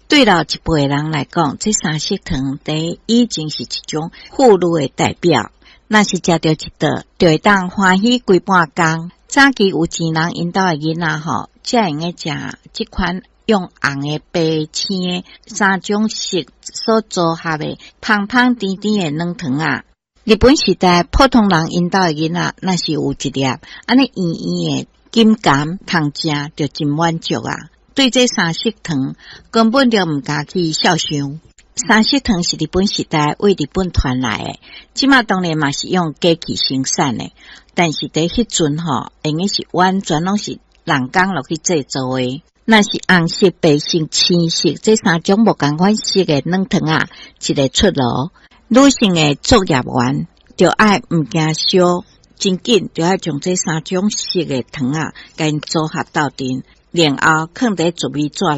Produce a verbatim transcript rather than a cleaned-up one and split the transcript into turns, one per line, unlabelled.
对老一辈人来讲，这三色糖第已经是一种富裕的代表。若是食到一道，就会当欢喜规半工。早期有钱人因兜的囡仔吼，才用个食这款用红的、白青的三种色所组合的胖胖甜甜的软糖啊。日本时代普通人因兜的囡仔，若是有一粒安尼圆圆的金柑通食，就真满足啊。对这三色糖根本就毋敢去想象。三色糖是日本时代为日本传来的，即马当然嘛是用机器生产的，但是在迄阵吼，用的是完全拢是人工落去制作的。那是红色、白色、青色这三种无同款色的软糖啊，一个出炉。女性的作业员就爱毋惊烧，真紧就要将这三种色的糖啊，甲因组合到阵，然后放伫糯米纸